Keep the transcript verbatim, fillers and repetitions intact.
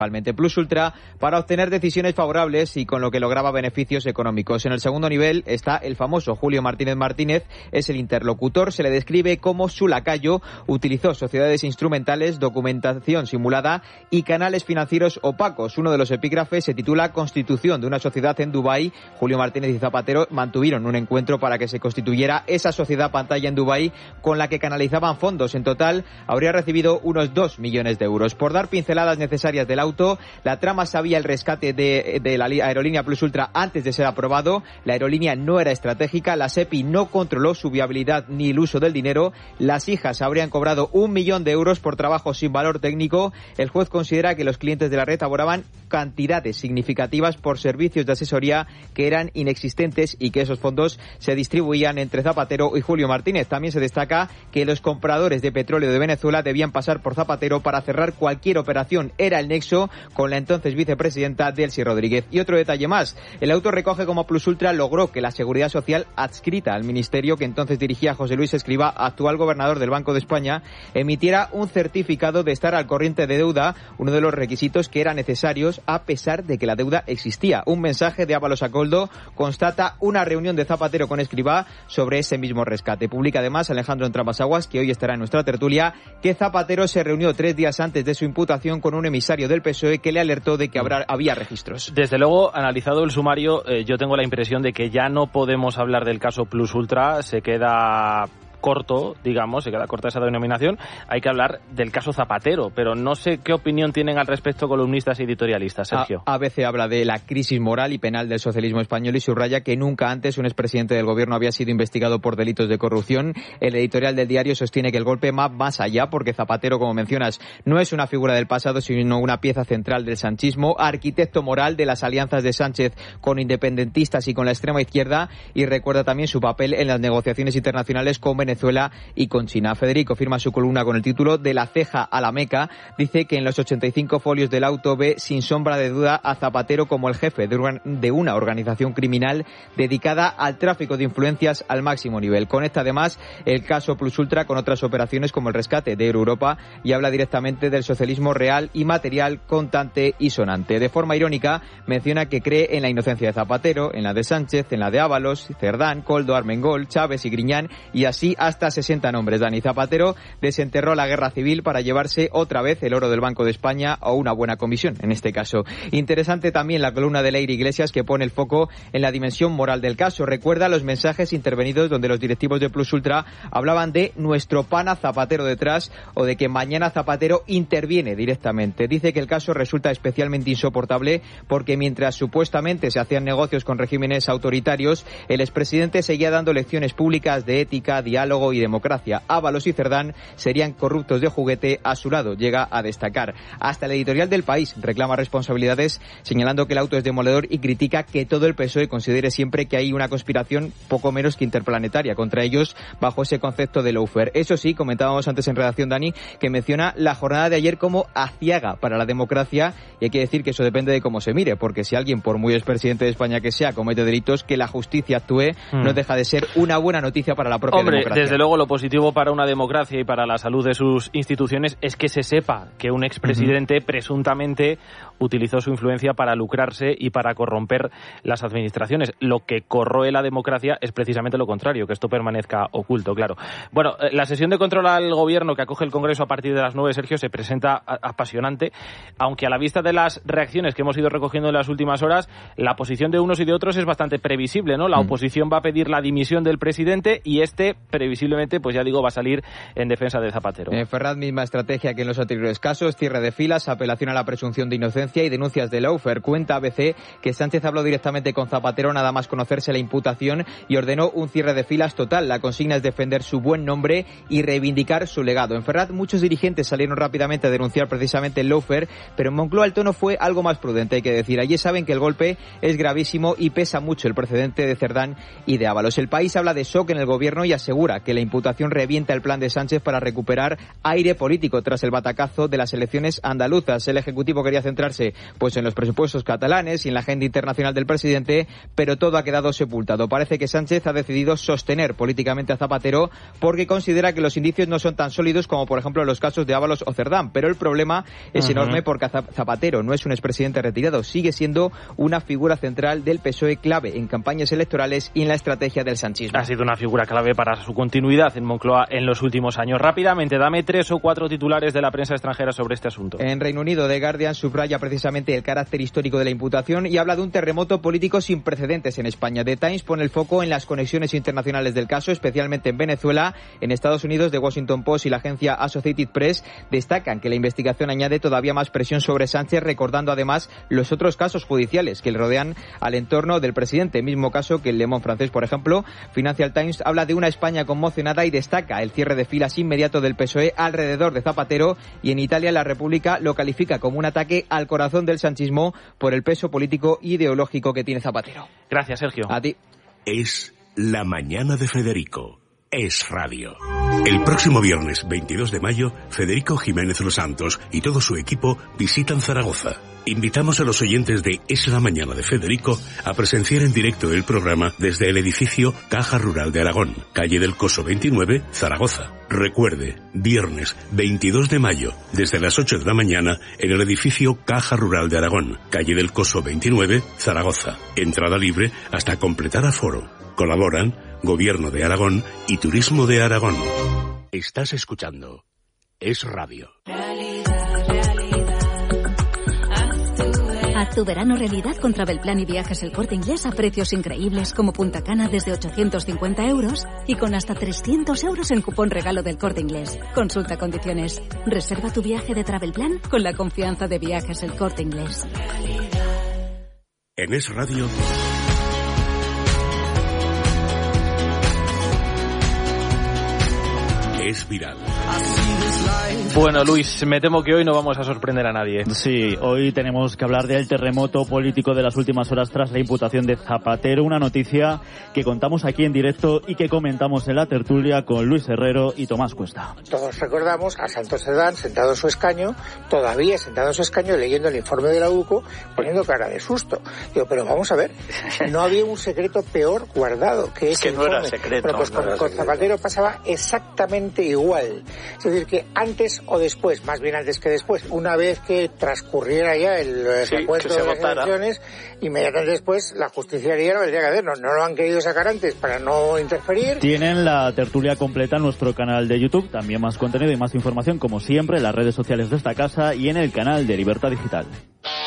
Plus Ultra para obtener decisiones favorables y con lo que lograba beneficios económicos. En el segundo nivel está el famoso Julio Martínez Martínez, es el interlocutor, se le describe como su lacayo, utilizó sociedades instrumentales, documentación simulada y canales financieros opacos. Uno de los epígrafes se titula Constitución de una sociedad en Dubái. Julio Martínez y Zapatero mantuvieron un encuentro para que se constituyera esa sociedad pantalla en Dubái con la que canalizaban fondos. En total habría recibido unos dos millones de euros. Por dar pinceladas necesarias del auto, la trama sabía el rescate de, de la aerolínea Plus Ultra antes de ser aprobado. La aerolínea no era estratégica, la SEPI no controló su viabilidad ni el uso del dinero. Las hijas habrían cobrado un millón de euros por trabajo sin valor técnico. El juez considera que los clientes de la red abonaban cantidades significativas por servicios de asesoría que eran inexistentes y que esos fondos se distribuían entre Zapatero y Julio Martínez. También se destaca que los compradores de petróleo de Venezuela debían pasar por Zapatero para cerrar cualquier operación. Era el nexo con la entonces vicepresidenta Delcy Rodríguez. Y otro detalle más, el auto recoge como Plus Ultra logró que la Seguridad Social, adscrita al ministerio que entonces dirigía José Luis Escrivá, actual gobernador del Banco de España, emitiera un certificado de estar al corriente de deuda, uno de los requisitos que eran necesarios a pesar de que la deuda existía. Un mensaje de Ábalos a Koldo constata una reunión de Zapatero con Escrivá sobre ese mismo rescate. Publica además Alejandro Entramasaguas, que hoy estará en nuestra tertulia, que Zapatero se reunió tres días antes de su imputación con un emisario del P S O E que le alertó de que habrá, había registros. Desde luego, analizado el sumario, eh, yo tengo la impresión de que ya no podemos hablar del caso Plus Ultra, se queda corto, digamos, se queda corta esa denominación. Hay que hablar del caso Zapatero, pero no sé qué opinión tienen al respecto columnistas y editorialistas, Sergio. A ABC habla de la crisis moral y penal del socialismo español y subraya que nunca antes un expresidente del gobierno había sido investigado por delitos de corrupción. El editorial del diario sostiene que el golpe va más allá porque Zapatero, como mencionas, no es una figura del pasado, sino una pieza central del sanchismo, arquitecto moral de las alianzas de Sánchez con independentistas y con la extrema izquierda, y recuerda también su papel en las negociaciones internacionales con Venezuela Venezuela y con China. Federico firma su columna con el título De la ceja a la Meca. Dice que en los ochenta y cinco folios del auto ve sin sombra de duda a Zapatero como el jefe de una organización criminal dedicada al tráfico de influencias al máximo nivel. Conecta además el caso Plus Ultra con otras operaciones como el rescate de Europa y habla directamente del socialismo real y material, contante y sonante. De forma irónica menciona que cree en la inocencia de Zapatero, en la de Sánchez, en la de Ábalos, Cerdán, Koldo, Armengol, Chávez y Griñán, y así hasta sesenta nombres. Dani Zapatero desenterró la guerra civil para llevarse otra vez el oro del Banco de España o una buena comisión, en este caso. Interesante también la columna de Leire Iglesias, que pone el foco en la dimensión moral del caso. Recuerda los mensajes intervenidos donde los directivos de Plus Ultra hablaban de nuestro pana Zapatero detrás o de que mañana Zapatero interviene directamente. Dice que el caso resulta especialmente insoportable porque mientras supuestamente se hacían negocios con regímenes autoritarios, el expresidente seguía dando lecciones públicas de ética, diálogo y democracia. Ábalos y Cerdán serían corruptos de juguete a su lado, llega a destacar. Hasta el editorial del País reclama responsabilidades, señalando que el auto es demoledor y critica que todo el P S O E considere siempre que hay una conspiración poco menos que interplanetaria contra ellos bajo ese concepto de lawfare. Eso sí, comentábamos antes en redacción, Dani, que menciona la jornada de ayer como aciaga para la democracia, y hay que decir que eso depende de cómo se mire, porque si alguien, por muy expresidente de España que sea, comete delitos, que la justicia actúe mm. no deja de ser una buena noticia para la propia Hombre, democracia. Desde luego, lo positivo para una democracia y para la salud de sus instituciones es que se sepa que un expresidente uh-huh. presuntamente utilizó su influencia para lucrarse y para corromper las administraciones. Lo que corroe la democracia es precisamente lo contrario, que esto permanezca oculto, claro. Bueno, la sesión de control al gobierno que acoge el Congreso a partir de las nueve, Sergio, se presenta apasionante, aunque a la vista de las reacciones que hemos ido recogiendo en las últimas horas, la posición de unos y de otros es bastante previsible, ¿no? La mm. oposición va a pedir la dimisión del presidente y este, previsiblemente, pues ya digo, va a salir en defensa de Zapatero. En Ferraz, misma estrategia que en los anteriores casos, cierre de filas, apelación a la presunción de inocencia y denuncias de lawfare. Cuenta A B C que Sánchez habló directamente con Zapatero nada más conocerse la imputación y ordenó un cierre de filas total. La consigna es defender su buen nombre y reivindicar su legado. En Ferraz, muchos dirigentes salieron rápidamente a denunciar precisamente el lawfare, pero en Moncloa el tono fue algo más prudente, hay que decir. Allí saben que el golpe es gravísimo y pesa mucho el precedente de Cerdán y de Ábalos. El País habla de shock en el gobierno y asegura asegura que la imputación revienta el plan de Sánchez para recuperar aire político tras el batacazo de las elecciones andaluzas. El Ejecutivo quería centrarse pues en los presupuestos catalanes y en la agenda internacional del presidente, pero todo ha quedado sepultado. Parece que Sánchez ha decidido sostener políticamente a Zapatero porque considera que los indicios no son tan sólidos como, por ejemplo, los casos de Ábalos o Cerdán, pero el problema es uh-huh. enorme porque Zapatero no es un expresidente retirado, sigue siendo una figura central del P S O E, clave en campañas electorales y en la estrategia del sanchismo. Ha sido una figura clave para su continuidad en Moncloa en los últimos años. Rápidamente, dame tres o cuatro titulares de la prensa extranjera sobre este asunto. En Reino Unido, The Guardian subraya precisamente el carácter histórico de la imputación y habla de un terremoto político sin precedentes en España. The Times pone el foco en las conexiones internacionales del caso, especialmente en Venezuela. En Estados Unidos, The Washington Post y la agencia Associated Press destacan que la investigación añade todavía más presión sobre Sánchez, recordando además los otros casos judiciales que le rodean al entorno del presidente, mismo caso que el Le Monde francés, por ejemplo. Financial Times habla de una España conmocionada y destaca el cierre de filas inmediato del P S O E alrededor de Zapatero, y en Italia La República lo califica como un ataque al corazón del sanchismo por el peso político e ideológico que tiene Zapatero. Gracias, Sergio. A ti. Es La Mañana de Federico. Es Radio. El próximo viernes veintidós de mayo, Federico Jiménez Los Santos y todo su equipo visitan Zaragoza. Invitamos a los oyentes de Es la Mañana de Federico a presenciar en directo el programa desde el edificio Caja Rural de Aragón, calle del Coso veintinueve, Zaragoza. Recuerde, viernes veintidós de mayo, desde las ocho de la mañana, en el edificio Caja Rural de Aragón, calle del Coso veintinueve, Zaragoza. Entrada libre hasta completar aforo. Colaboran Gobierno de Aragón y Turismo de Aragón. Estás escuchando Es Radio. Haz tu verano realidad con Travelplan y Viajes El Corte Inglés a precios increíbles como Punta Cana desde ochocientos cincuenta euros y con hasta trescientos euros en cupón regalo del Corte Inglés. Consulta condiciones. Reserva tu viaje de Travelplan con la confianza de Viajes El Corte Inglés. En Es Radio. Es viral. Bueno, Luis, me temo que hoy no vamos a sorprender a nadie. Sí, hoy tenemos que hablar del terremoto político de las últimas horas tras la imputación de Zapatero, una noticia que contamos aquí en directo y que comentamos en la tertulia con Luis Herrero y Tomás Cuesta. Todos recordamos a Santos Cerdán sentado en su escaño, todavía sentado en su escaño leyendo el informe de la U C O, poniendo cara de susto. Digo, pero vamos a ver, no había un secreto peor guardado que ese que no informe. era secreto. Bueno, pues no con, era con secreto. Zapatero pasaba exactamente igual. Es decir, que antes o después, más bien antes que después, una vez que transcurriera ya el sí, recuento de las votara. elecciones, inmediatamente después la justicia haría lo que tendría que hacer. No, no lo han querido sacar antes para no interferir. Tienen la tertulia completa en nuestro canal de YouTube, también más contenido y más información como siempre en las redes sociales de esta casa y en el canal de Libertad Digital.